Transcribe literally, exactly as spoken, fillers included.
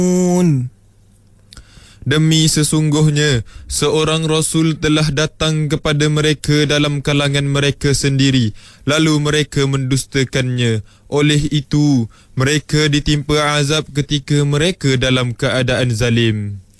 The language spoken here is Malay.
Demi sesungguhnya, seorang Rasul telah datang kepada mereka dalam kalangan mereka sendiri, lalu mereka mendustakannya. Oleh itu, mereka ditimpa azab ketika mereka dalam keadaan zalim.